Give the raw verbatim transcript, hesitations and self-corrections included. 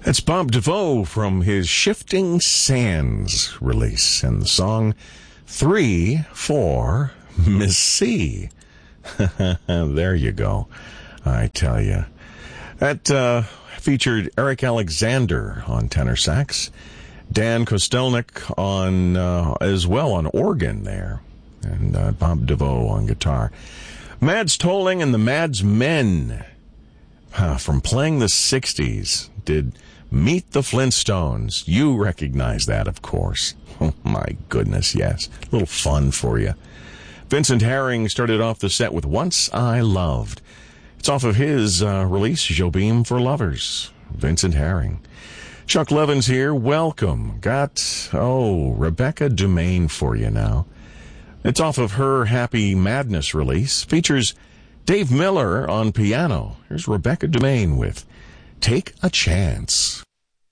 That's Bob DeVoe from his Shifting Sands release, and the song three for Miss C. There you go. I tell you. That uh, featured Eric Alexander on tenor sax, Dan Kostelnik on uh, as well on organ there, and uh, Bob DeVoe on guitar. Mads Tolling and the Mads Men, uh, from playing the sixties, did Meet the Flintstones. You recognize that, of course. Oh, my goodness, yes. A little fun for you. Vincent Herring started off the set with Once I Loved. It's off of his uh, release, Jobim for Lovers. Vincent Herring. Chuck Levins here. Welcome. Got, oh, Rebecca Dumaine for you now. It's off of her Happy Madness release. Features Dave Miller on piano. Here's Rebecca Dumaine with Take a Chance.